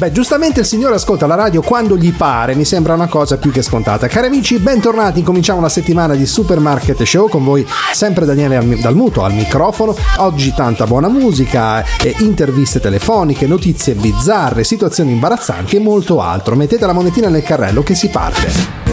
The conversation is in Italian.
Beh, giustamente il signore ascolta la radio quando gli pare, mi sembra una cosa più che scontata. Cari amici, bentornati, incominciamo la settimana di Supermarket Show con voi, sempre Daniele Dalmuto al microfono. Oggi tanta buona musica, interviste telefoniche, notizie bizzarre, situazioni imbarazzanti e molto altro. Mettete la monetina nel carrello che si parte.